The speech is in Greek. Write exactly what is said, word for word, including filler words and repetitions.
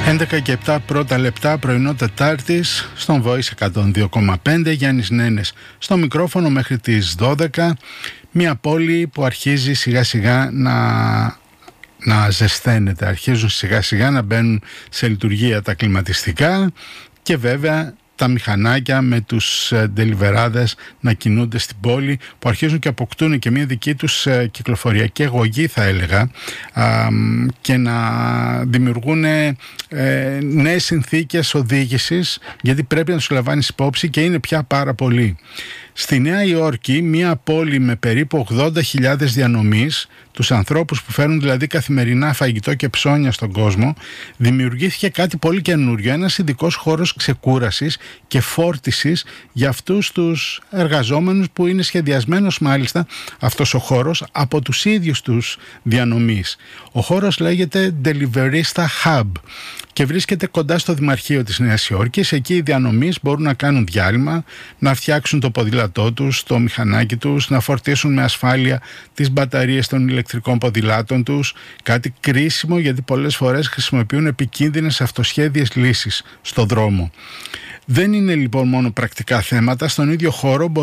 έντεκα και επτά πρώτα λεπτά, πρωινό Τετάρτης, στον Voice εκατόν δύο κόμμα πέντε. Γιάννης Νένες στο μικρόφωνο μέχρι τις δώδεκα. Μια πόλη που αρχίζει σιγά σιγά να, να ζεσθένεται. Αρχίζουν σιγά σιγά να μπαίνουν σε λειτουργία τα κλιματιστικά και βέβαια τα μηχανάκια με τους ντελιβεράδες να κινούνται στην πόλη, που αρχίζουν και αποκτούν και μια δική τους κυκλοφοριακή αγωγή, θα έλεγα, και να δημιουργούν ε, νέες συνθήκες οδήγησης, γιατί πρέπει να τους λαμβάνεις υπόψη και είναι πια πάρα πολύ. Στη Νέα Υόρκη, μια πόλη με περίπου ογδόντα χιλιάδες διανομής, τους ανθρώπους που φέρνουν δηλαδή καθημερινά φαγητό και ψώνια στον κόσμο, δημιουργήθηκε κάτι πολύ καινούριο, ένας ειδικός χώρος ξεκούρασης και φόρτισης για αυτούς τους εργαζόμενους, που είναι σχεδιασμένος μάλιστα αυτός ο χώρος από τους ίδιους τους διανομής. Ο χώρος λέγεται Deliverista Hub και βρίσκεται κοντά στο Δημαρχείο της Νέας Υόρκης. Εκεί οι διανομής μπορούν να κάνουν διάλειμμα, να φτιάξουν το ποδήλατό τους, το μηχανάκι τους, να φορτίσουν με ασφάλεια τις μπαταρίες των ηλεκτρικών ποδηλάτων τους. Κάτι κρίσιμο, γιατί πολλές φορές χρησιμοποιούν επικίνδυνες αυτοσχέδιες λύσεις στο δρόμο. Δεν είναι λοιπόν μόνο πρακτικά θέματα. Στον ίδιο χώρο